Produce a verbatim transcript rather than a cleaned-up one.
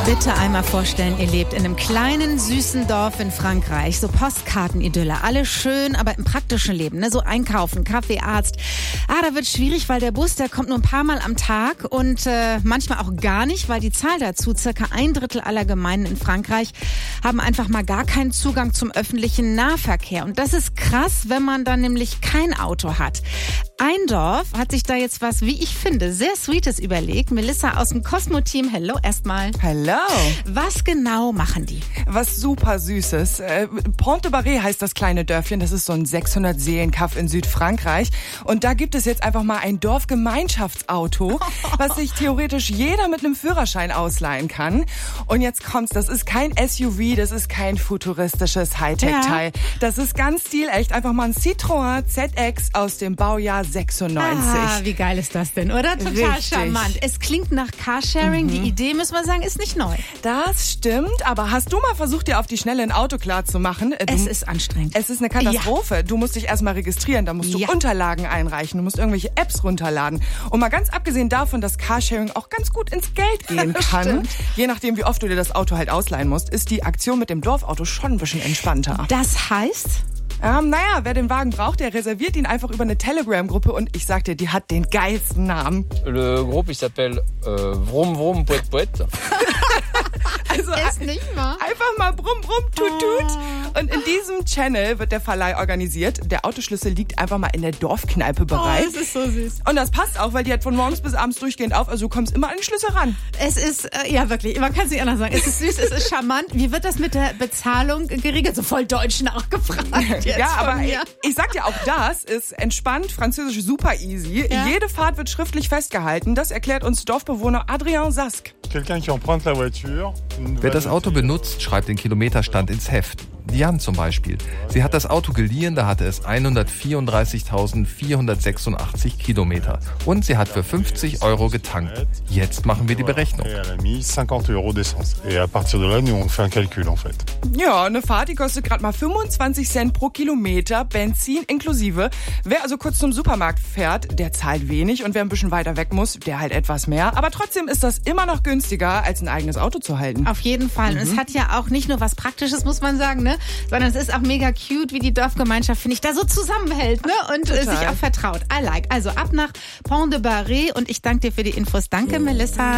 Bitte einmal vorstellen, ihr lebt in einem kleinen, süßen Dorf in Frankreich. So Postkartenidylle, alles schön, aber im praktischen Leben, ne? So einkaufen, Kaffee, Arzt. Ah, da wird schwierig, weil der Bus, der kommt nur ein paar Mal am Tag und äh, manchmal auch gar nicht, weil die Zahl dazu, circa ein Drittel aller Gemeinden in Frankreich, haben einfach mal gar keinen Zugang zum öffentlichen Nahverkehr. Und das ist krass, wenn man dann nämlich kein Auto hat. Ein Dorf hat sich da jetzt was, wie ich finde, sehr Sweetes überlegt. Melissa aus dem Cosmo-Team, hello erstmal. Hello. Was genau machen die? Was super Süßes. Äh, Pont-de-Barré heißt das kleine Dörfchen. Das ist so ein sechshundert Seelen-Kaff in Südfrankreich. Und da gibt es jetzt einfach mal ein Dorfgemeinschaftsauto, was sich theoretisch jeder mit einem Führerschein ausleihen kann. Und jetzt kommt's, das ist kein S U V, das ist kein futuristisches Hightech-Teil. Ja. Das ist ganz stilecht. Einfach mal ein Citroën Z X aus dem Baujahr sechsundneunzig. Ah, wie geil ist das denn, oder? Total Richtig. Charmant. Es klingt nach Carsharing. Mhm. Die Idee, muss man sagen, ist nicht neu. Das stimmt, aber hast du mal versucht, dir auf die Schnelle ein Auto klar zu machen? Du, es ist anstrengend. Es ist eine Katastrophe. Ja. Du musst dich erstmal registrieren, da musst du ja. Unterlagen einreichen, du musst irgendwelche Apps runterladen. Und mal ganz abgesehen davon, dass Carsharing auch ganz gut ins Geld gehen kann, Stimmt. je nachdem, wie oft du dir das Auto halt ausleihen musst, ist die Aktion mit dem Dorfauto schon ein bisschen entspannter. Das heißt? Ähm, naja, wer den Wagen braucht, der reserviert ihn einfach über eine Telegram-Gruppe und ich sag dir, die hat den geilsten Namen. Le groupe, il s'appelle euh, Vroom Vroom Poet Poet. Also ist nicht wahr. Einfach mal brumm brumm tut tut. Und in diesem Channel wird der Verleih organisiert. Der Autoschlüssel liegt einfach mal in der Dorfkneipe bereit. Oh, das ist so süß. Und das passt auch, weil die hat von morgens bis abends durchgehend auf. Also du kommst immer an den Schlüssel ran. Es ist, äh, ja wirklich, man kann es nicht anders sagen. Es ist süß, es ist charmant. Wie wird das mit der Bezahlung geregelt? So voll deutsch nachgefragt jetzt Ja, von aber mir. ich, ich sag dir, auch das ist entspannt, französisch super easy. Ja. Jede Fahrt wird schriftlich festgehalten. Das erklärt uns Dorfbewohner Adrien Sask. Wer das Auto benutzt, schreibt den Kilometerstand ins Heft. Diane zum Beispiel. Sie hat das Auto geliehen, da hatte es hundertvierunddreißigtausendvierhundertsechsundachtzig Kilometer. Und sie hat für fünfzig Euro getankt. Jetzt machen wir die Berechnung. Ja, eine Fahrt, die kostet gerade mal fünfundzwanzig Cent pro Kilometer, Benzin inklusive. Wer also kurz zum Supermarkt fährt, der zahlt wenig und wer ein bisschen weiter weg muss, der halt etwas mehr. Aber trotzdem ist das immer noch günstiger, als ein eigenes Auto zu halten. Auf jeden Fall. Mhm. Und es hat ja auch nicht nur was Praktisches, muss man sagen, ne? Sondern es ist auch mega cute, wie die Dorfgemeinschaft, finde ich, da so zusammenhält, ne? Und äh, sich auch vertraut. I like. Also ab nach Pont-de-Barré und ich danke dir für die Infos. Danke, Melissa.